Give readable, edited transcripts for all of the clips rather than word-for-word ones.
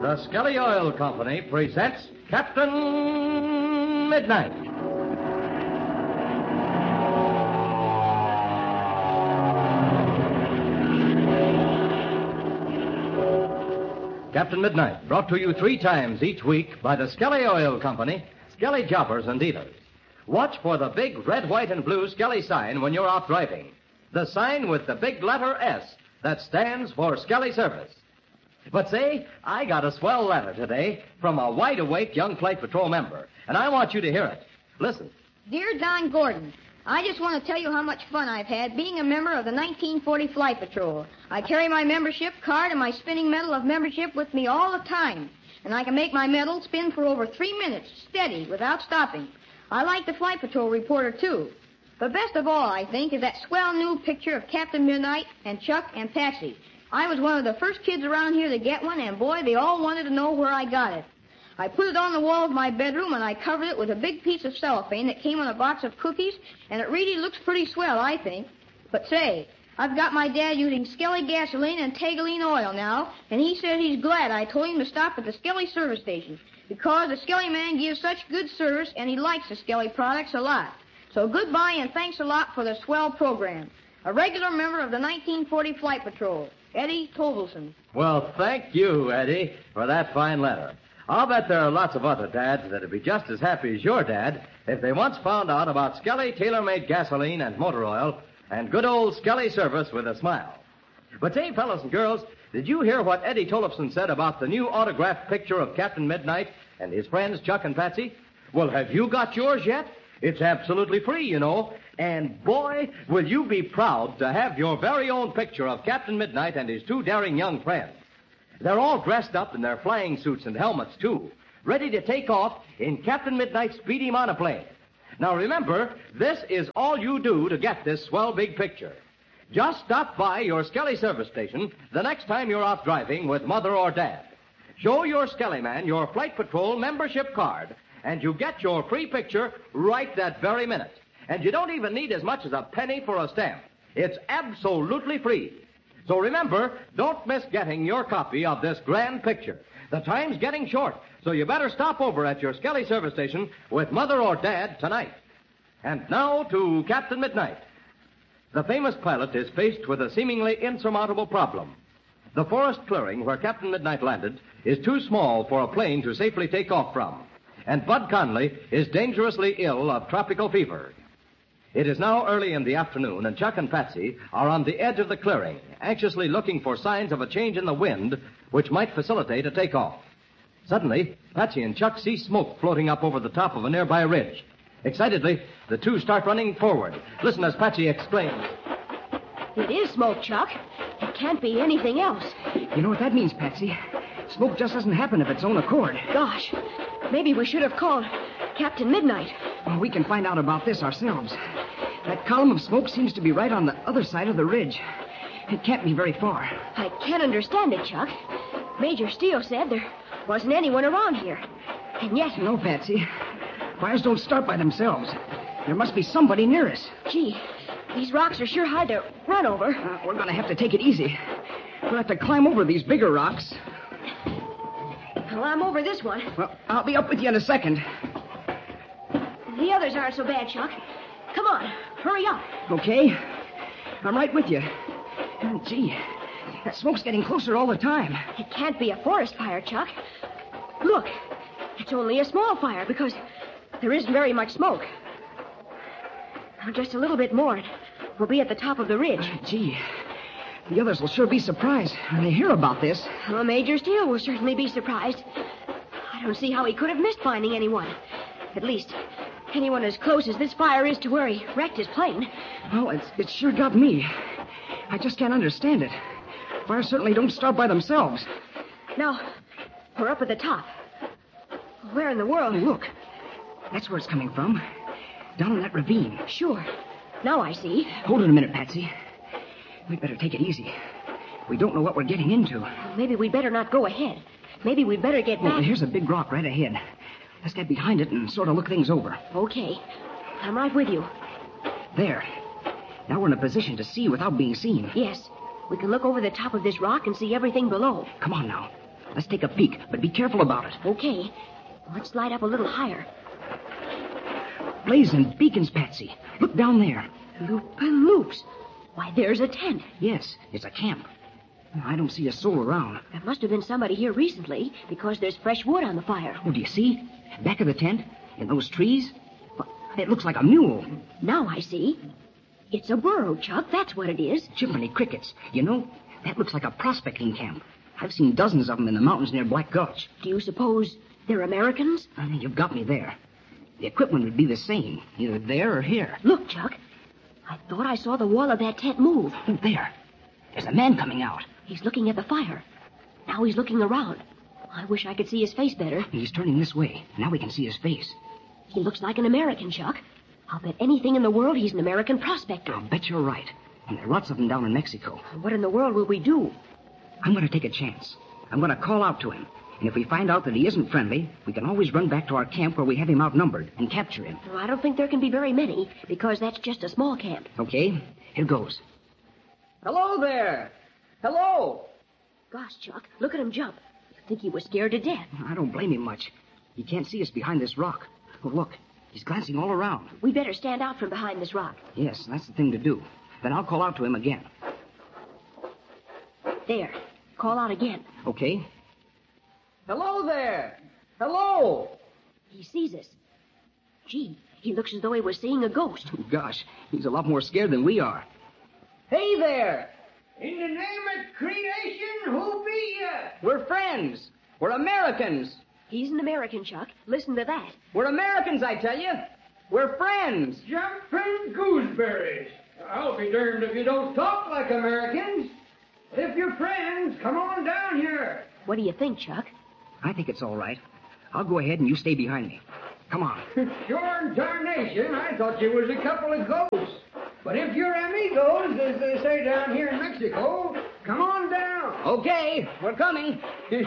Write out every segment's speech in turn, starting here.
The Skelly Oil Company presents Captain Midnight. Captain Midnight, brought to you 3 times each week by the Skelly Oil Company, Skelly Jobbers and Dealers. Watch for the big red, white, and blue Skelly sign when you're out driving. The sign with the big letter S that stands for Skelly Service. But say, I got a swell letter today from a wide-awake young Flight Patrol member, and I want you to hear it. Listen. Dear Don Gordon, I just want to tell you how much fun I've had being a member of the 1940 Flight Patrol. I carry my membership card and my spinning medal of membership with me all the time, and I can make my medal spin for over 3 minutes, steady, without stopping. I like the Flight Patrol reporter, too. But best of all, I think, is that swell new picture of Captain Midnight and Chuck and Patsy. I was one of the first kids around here to get one, and boy, they all wanted to know where I got it. I put it on the wall of my bedroom, and I covered it with a big piece of cellophane that came on a box of cookies, and it really looks pretty swell, I think. But say, I've got my dad using Skelly gasoline and Tagaline oil now, and he says he's glad I told him to stop at the Skelly service station, because the Skelly man gives such good service, and he likes the Skelly products a lot. So goodbye, and thanks a lot for the swell program. A regular member of the 1940 Flight Patrol, Eddie Tovelson. Well, thank you, Eddie, for that fine letter. I'll bet there are lots of other dads that'd be just as happy as your dad if they once found out about Skelly tailor-made gasoline and motor oil and good old Skelly service with a smile. But say, fellas and girls, did you hear what Eddie Tollefson said about the new autographed picture of Captain Midnight and his friends Chuck and Patsy? Well, have you got yours yet? It's absolutely free, you know. And, boy, will you be proud to have your very own picture of Captain Midnight and his 2 daring young friends. They're all dressed up in their flying suits and helmets, too, ready to take off in Captain Midnight's speedy monoplane. Now, remember, this is all you do to get this swell big picture. Just stop by your Skelly service station the next time you're out driving with Mother or Dad. Show your Skelly man your Flight Patrol membership card, and you get your free picture right that very minute. And you don't even need as much as a penny for a stamp. It's absolutely free. So remember, don't miss getting your copy of this grand picture. The time's getting short, so you better stop over at your Skelly service station with Mother or Dad tonight. And now to Captain Midnight. The famous pilot is faced with a seemingly insurmountable problem. The forest clearing where Captain Midnight landed is too small for a plane to safely take off from. And Bud Conley is dangerously ill of tropical fever. It is now early in the afternoon, and Chuck and Patsy are on the edge of the clearing, anxiously looking for signs of a change in the wind which might facilitate a takeoff. Suddenly, Patsy and Chuck see smoke floating up over the top of a nearby ridge. Excitedly, the 2 start running forward. Listen as Patsy exclaims. It is smoke, Chuck. It can't be anything else. You know what that means, Patsy? Smoke just doesn't happen of its own accord. Gosh, maybe we should have called Captain Midnight. Well, we can find out about this ourselves. That column of smoke seems to be right on the other side of the ridge. It can't be very far. I can't understand it, Chuck. Major Steele said there wasn't anyone around here. And yet... No, Patsy. Fires don't start by themselves. There must be somebody near us. Gee, these rocks are sure hard to run over. We're going to have to take it easy. We'll have to climb over these bigger rocks. Well, I'm over this one. Well, I'll be up with you in a second. The others aren't so bad, Chuck. Come on, hurry up. Okay. I'm right with you. Gee, that smoke's getting closer all the time. It can't be a forest fire, Chuck. Look, it's only a small fire because there isn't very much smoke. Now, just a little bit more, and we'll be at the top of the ridge. Gee, the others will sure be surprised when they hear about this. Well, Major Steele will certainly be surprised. I don't see how he could have missed finding anyone. At least, anyone as close as this fire is to where he wrecked his plane. Well, it's sure got me. I just can't understand it. Fires certainly don't start by themselves. Now, we're up at the top. Where in the world? Oh, look. That's where it's coming from. Down in that ravine. Sure. Now I see. Hold it a minute, Patsy. We'd better take it easy. We don't know what we're getting into. Well, maybe we'd better not go ahead. Maybe we'd better get back. Well, here's a big rock right ahead. Let's get behind it and sort of look things over. Okay. I'm right with you. There. Now we're in a position to see without being seen. Yes. We can look over the top of this rock and see everything below. Come on now. Let's take a peek, but be careful about it. Okay. Let's slide up a little higher. Blazing beacons, Patsy. Look down there. Loop-a-loops. Why, there's a tent. Yes, it's a camp. I don't see a soul around. There must have been somebody here recently because there's fresh wood on the fire. Oh, do you see? Back of the tent, in those trees? Well, it looks like a mule. Now I see. It's a burro, Chuck. That's what it is. Chimney crickets. You know, that looks like a prospecting camp. I've seen dozens of them in the mountains near Black Gulch. Do you suppose they're Americans? You've got me there. The equipment would be the same, either there or here. Look, Chuck. I thought I saw the wall of that tent move. Oh, there. There's a man coming out. He's looking at the fire. Now he's looking around. I wish I could see his face better. He's turning this way. Now we can see his face. He looks like an American, Chuck. I'll bet anything in the world he's an American prospector. I'll bet you're right. And there are lots of them down in Mexico. What in the world will we do? I'm going to take a chance. I'm going to call out to him. And if we find out that he isn't friendly, we can always run back to our camp where we have him outnumbered and capture him. Well, I don't think there can be very many, because that's just a small camp. Okay, here goes. Hello there. Hello. Gosh, Chuck, look at him jump. I think he was scared to death. I don't blame him much. He can't see us behind this rock. Oh, look, he's glancing all around. We better stand out from behind this rock. Yes, that's the thing to do. Then I'll call out to him again. There. Call out again. Okay. Hello there. Hello. He sees us. Gee, he looks as though he was seeing a ghost. Oh, gosh, he's a lot more scared than we are. Hey there. In the name of creation, who be ya? We're friends. We're Americans. He's an American, Chuck. Listen to that. We're Americans, I tell you. We're friends. Jumping gooseberries. I'll be darned if you don't talk like Americans. If you're friends, come on down here. What do you think, Chuck? I think it's all right. I'll go ahead and you stay behind me. Come on. Sure darnation, I thought you was a couple of ghosts. But if you're amigos, as they say down here in Mexico, come on down. Okay, we're coming.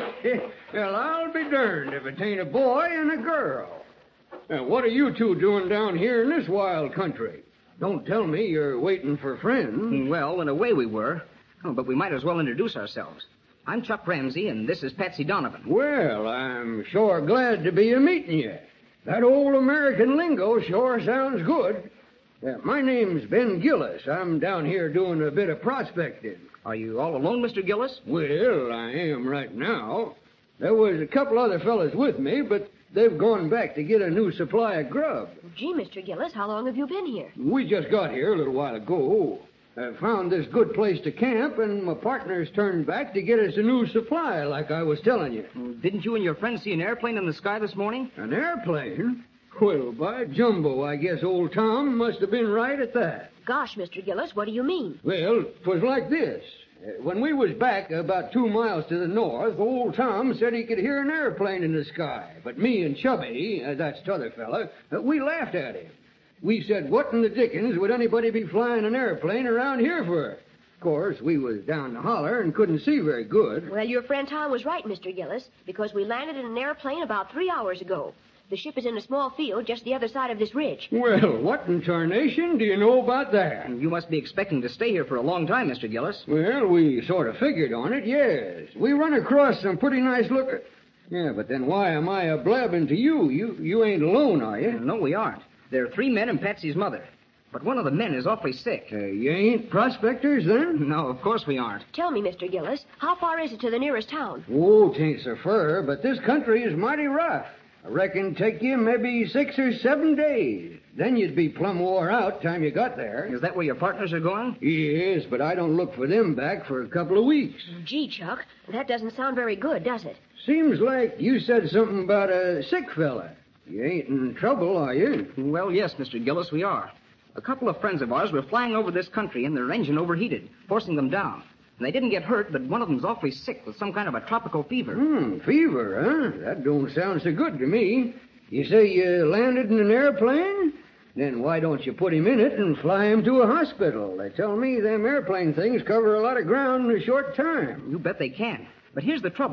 Well, I'll be darned if it ain't a boy and a girl. Now, what are you two doing down here in this wild country? Don't tell me you're waiting for friends. Well, in a way we were. Oh, but we might as well introduce ourselves. I'm Chuck Ramsey, and this is Patsy Donovan. Well, I'm sure glad to be a-meeting you. That old American lingo sure sounds good. My name's Ben Gillis. I'm down here doing a bit of prospecting. Are you all alone, Mr. Gillis? Well, I am right now. There was a couple other fellas with me, but they've gone back to get a new supply of grub. Gee, Mr. Gillis, how long have you been here? We just got here a little while ago. I found this good place to camp, and my partners turned back to get us a new supply, like I was telling you. Didn't you and your friends see an airplane in the sky this morning? An airplane? Well, by jumbo, I guess old Tom must have been right at that. Gosh, Mr. Gillis, what do you mean? Well, 'twas like this. When we was back about 2 miles to the north, old Tom said he could hear an airplane in the sky. But me and Chubby, that's t'other fella, we laughed at him. We said, what in the dickens would anybody be flying an airplane around here for? Of course, we was down the holler and couldn't see very good. Well, your friend Tom was right, Mr. Gillis, because we landed in an airplane about 3 hours ago. The ship is in a small field just the other side of this ridge. Well, what in tarnation do you know about that? You must be expecting to stay here for a long time, Mr. Gillis. Well, we sort of figured on it, yes. We run across some pretty nice looking... Yeah, but then why am I a-blabbing to you? You ain't alone, are you? No, we aren't. There are 3 men and Patsy's mother. But one of the men is awfully sick. You ain't prospectors, then? No, of course we aren't. Tell me, Mr. Gillis, how far is it to the nearest town? Oh, 'tain't so fur, but this country is mighty rough. I reckon take you maybe 6 or 7 days. Then you'd be plumb wore out time you got there. Is that where your partners are going? Yes, but I don't look for them back for a couple of weeks. Gee, Chuck, that doesn't sound very good, does it? Seems like you said something about a sick fella. You ain't in trouble, are you? Well, yes, Mr. Gillis, we are. A couple of friends of ours were flying over this country and their engine overheated, forcing them down. And they didn't get hurt, but one of them's awfully sick with some kind of a tropical fever. Fever, huh? That don't sound so good to me. You say you landed in an airplane? Then why don't you put him in it and fly him to a hospital? They tell me them airplane things cover a lot of ground in a short time. You bet they can. But here's the trouble.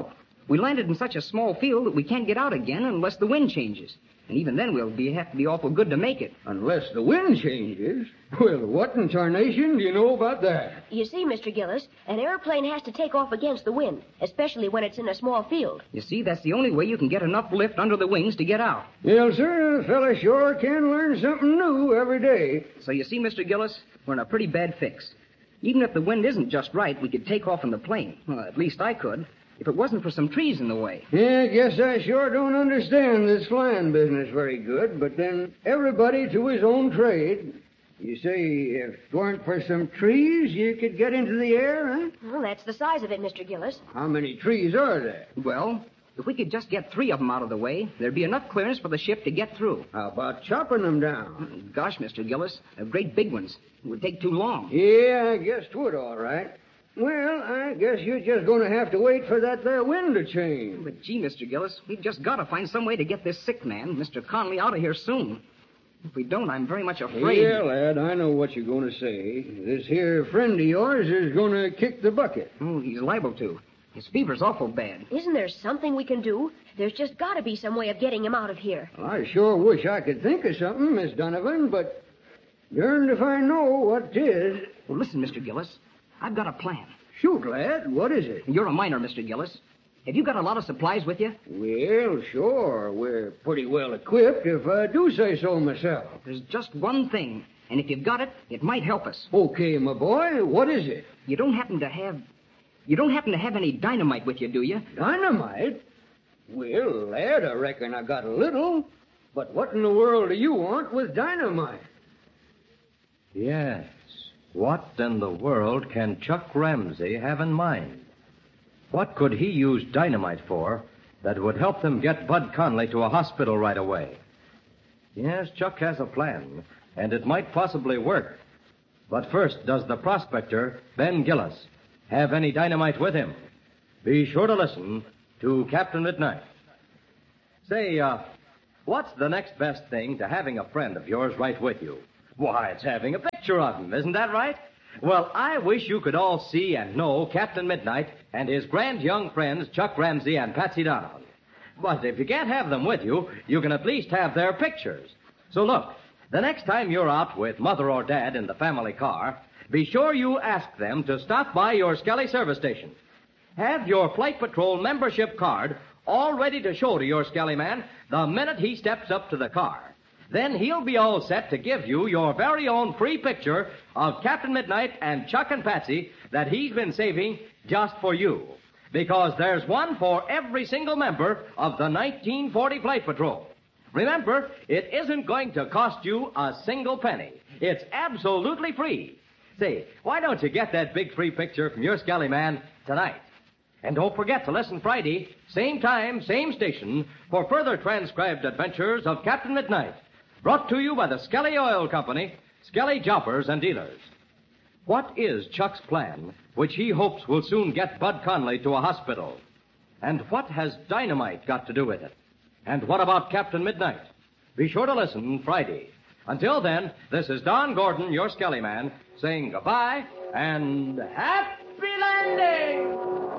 We landed in such a small field that we can't get out again unless the wind changes. And even then we'll have to be awful good to make it. Unless the wind changes? Well, what in tarnation do you know about that? You see, Mr. Gillis, an airplane has to take off against the wind, especially when it's in a small field. You see, that's the only way you can get enough lift under the wings to get out. Yes, sir. A fella sure can learn something new every day. So you see, Mr. Gillis, we're in a pretty bad fix. Even if the wind isn't just right, we could take off in the plane. Well, at least I could. If it wasn't for some trees in the way. Yeah, I guess I sure don't understand this flying business very good, but then everybody to his own trade. You say if it weren't for some trees, you could get into the air, huh? Well, that's the size of it, Mr. Gillis. How many trees are there? Well, if we could just get 3 of them out of the way, there'd be enough clearance for the ship to get through. How about chopping them down? Gosh, Mr. Gillis, they're great big ones. It would take too long. Yeah, I guess 'twould, all right. Well, I guess you're just going to have to wait for that there wind to change. But gee, Mr. Gillis, we've just got to find some way to get this sick man, Mr. Conley, out of here soon. If we don't, I'm very much afraid. Yeah, lad, I know what you're going to say. This here friend of yours is going to kick the bucket. Oh, he's liable to. His fever's awful bad. Isn't there something we can do? There's just got to be some way of getting him out of here. Well, I sure wish I could think of something, Miss Donovan, but darned if I know what 'tis. Well, listen, Mr. Gillis, I've got a plan. Shoot, lad, what is it? You're a miner, Mr. Gillis. Have you got a lot of supplies with you? Well, sure. We're pretty well equipped, if I do say so myself. There's just one thing, and if you've got it, it might help us. Okay, my boy, what is it? You don't happen to have any dynamite with you, do you? Dynamite? Well, lad, I reckon I got a little. But what in the world do you want with dynamite? Yes. What in the world can Chuck Ramsey have in mind? What could he use dynamite for that would help them get Bud Conley to a hospital right away? Yes, Chuck has a plan, and it might possibly work. But first, does the prospector, Ben Gillis, have any dynamite with him? Be sure to listen to Captain Midnight. Say, what's the next best thing to having a friend of yours right with you? Why, it's having a picture of him, isn't that right? Well, I wish you could all see and know Captain Midnight and his grand young friends, Chuck Ramsey and Patsy Donovan. But if you can't have them with you, you can at least have their pictures. So look, the next time you're out with Mother or Dad in the family car, be sure you ask them to stop by your Skelly service station. Have your Flight Patrol membership card all ready to show to your Skelly man the minute he steps up to the car. Then he'll be all set to give you your very own free picture of Captain Midnight and Chuck and Patsy that he's been saving just for you. Because there's one for every single member of the 1940 Flight Patrol. Remember, it isn't going to cost you a single penny. It's absolutely free. Say, why don't you get that big free picture from your Skelly man tonight? And don't forget to listen Friday, same time, same station, for further transcribed adventures of Captain Midnight. Brought to you by the Skelly Oil Company, Skelly Jobbers and Dealers. What is Chuck's plan, which he hopes will soon get Bud Conley to a hospital? And what has dynamite got to do with it? And what about Captain Midnight? Be sure to listen Friday. Until then, this is Don Gordon, your Skelly man, saying goodbye and happy landing!